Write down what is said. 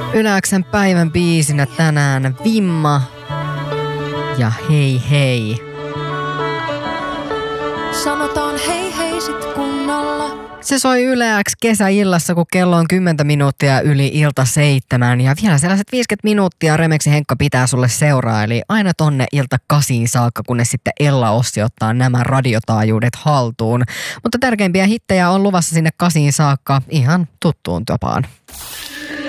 Yle X:n päivän biisinä tänään Vimma ja Hei hei. Sanotaan hei hei sit kunnolla. Se soi Yle X kesäillassa, kun kello on 10 minuuttia yli ilta 7. Ja vielä sellaiset 50 minuuttia Remexin Henkka pitää sulle seuraa. Eli aina tonne ilta 8 saakka, kunnes sitten Ella Ossi ottaa nämä radiotaajuudet haltuun. Mutta tärkeimpiä hittejä on luvassa sinne 8 saakka ihan tuttuun tapaan.